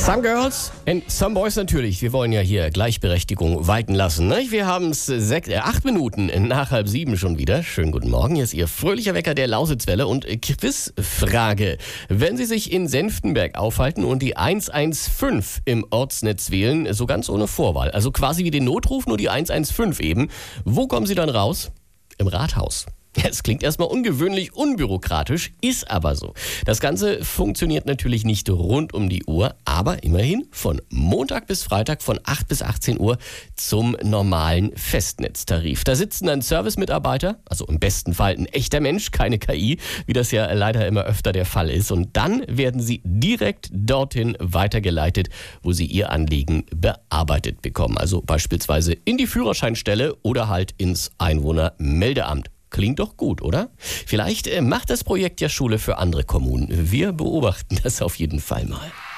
Some Girls and Some Boys natürlich. Wir wollen ja hier Gleichberechtigung walten lassen. Ne? Wir haben es 8 Minuten nach 6:30 schon wieder. Schönen guten Morgen. Hier ist Ihr fröhlicher Wecker der Lausitzwelle und Quizfrage. Wenn Sie sich in Senftenberg aufhalten und die 115 im Ortsnetz wählen, so ganz ohne Vorwahl, also quasi wie den Notruf, nur die 115 eben, wo kommen Sie dann raus? Im Rathaus. Es klingt erstmal ungewöhnlich unbürokratisch, ist aber so. Das Ganze funktioniert natürlich nicht rund um die Uhr, aber immerhin von Montag bis Freitag von 8 bis 18 Uhr zum normalen Festnetztarif. Da sitzen dann Servicemitarbeiter, also im besten Fall ein echter Mensch, keine KI, wie das ja leider immer öfter der Fall ist. Und dann werden sie direkt dorthin weitergeleitet, wo sie ihr Anliegen bearbeitet bekommen. Also beispielsweise in die Führerscheinstelle oder halt ins Einwohnermeldeamt. Klingt doch gut, oder? Vielleicht macht das Projekt ja Schule für andere Kommunen. Wir beobachten das auf jeden Fall mal.